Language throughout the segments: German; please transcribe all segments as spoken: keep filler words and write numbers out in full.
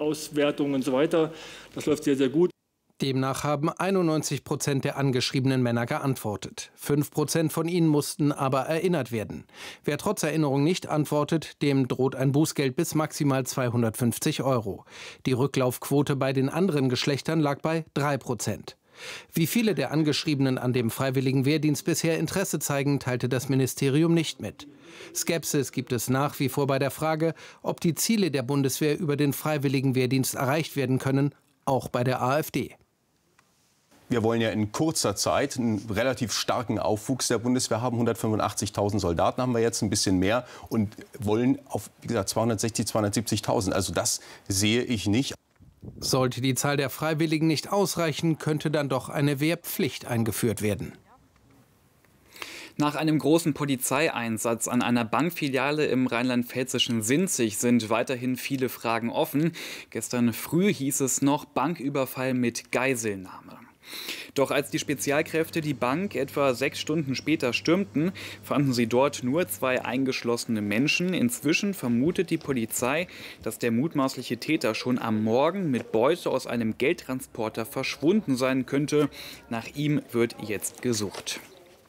Auswertung und so weiter. Das läuft sehr, sehr gut. Demnach haben einundneunzig Prozent der angeschriebenen Männer geantwortet. fünf Prozent von ihnen mussten aber erinnert werden. Wer trotz Erinnerung nicht antwortet, dem droht ein Bußgeld bis maximal zweihundertfünfzig Euro. Die Rücklaufquote bei den anderen Geschlechtern lag bei drei Prozent. Wie viele der Angeschriebenen an dem freiwilligen Wehrdienst bisher Interesse zeigen, teilte das Ministerium nicht mit. Skepsis gibt es nach wie vor bei der Frage, ob die Ziele der Bundeswehr über den freiwilligen Wehrdienst erreicht werden können, auch bei der AfD. Wir wollen ja in kurzer Zeit einen relativ starken Aufwuchs der Bundeswehr haben. hundertfünfundachtzigtausend Soldaten haben wir jetzt, ein bisschen mehr, und wollen auf, wie gesagt, zweihundertsechzig, zweihundertsiebzigtausend. Also das sehe ich nicht. Sollte die Zahl der Freiwilligen nicht ausreichen, könnte dann doch eine Wehrpflicht eingeführt werden. Nach einem großen Polizeieinsatz an einer Bankfiliale im rheinland-pfälzischen Sinzig sind weiterhin viele Fragen offen. Gestern früh hieß es noch Banküberfall mit Geiselnahme. Doch als die Spezialkräfte die Bank etwa sechs Stunden später stürmten, fanden sie dort nur zwei eingeschlossene Menschen. Inzwischen vermutet die Polizei, dass der mutmaßliche Täter schon am Morgen mit Beute aus einem Geldtransporter verschwunden sein könnte. Nach ihm wird jetzt gesucht.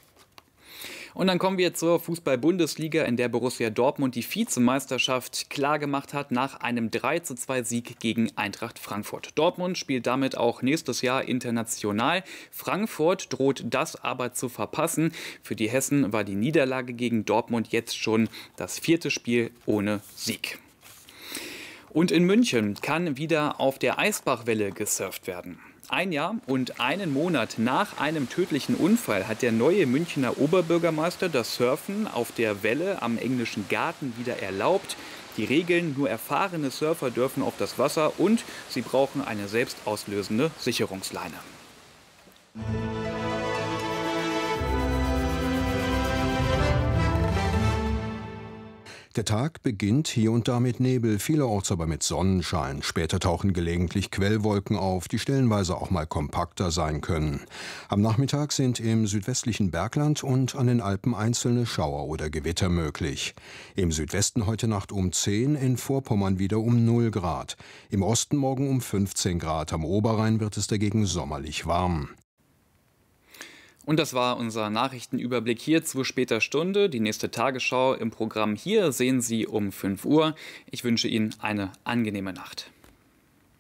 Und dann kommen wir zur Fußball-Bundesliga, in der Borussia Dortmund die Vizemeisterschaft klargemacht hat nach einem drei zu zwei Sieg gegen Eintracht Frankfurt. Dortmund spielt damit auch nächstes Jahr international. Frankfurt droht das aber zu verpassen. Für die Hessen war die Niederlage gegen Dortmund jetzt schon das vierte Spiel ohne Sieg. Und in München kann wieder auf der Eisbachwelle gesurft werden. Ein Jahr und einen Monat nach einem tödlichen Unfall hat der neue Münchner Oberbürgermeister das Surfen auf der Welle am Englischen Garten wieder erlaubt. Die Regeln: nur erfahrene Surfer dürfen auf das Wasser und sie brauchen eine selbstauslösende Sicherungsleine. Der Tag beginnt hier und da mit Nebel, vielerorts aber mit Sonnenschein. Später tauchen gelegentlich Quellwolken auf, die stellenweise auch mal kompakter sein können. Am Nachmittag sind im südwestlichen Bergland und an den Alpen einzelne Schauer oder Gewitter möglich. Im Südwesten heute Nacht um zehn, in Vorpommern wieder um null Grad. Im Osten morgen um fünfzehn Grad. Am Oberrhein wird es dagegen sommerlich warm. Und das war unser Nachrichtenüberblick hier zu später Stunde. Die nächste Tagesschau im Programm hier sehen Sie um fünf Uhr. Ich wünsche Ihnen eine angenehme Nacht.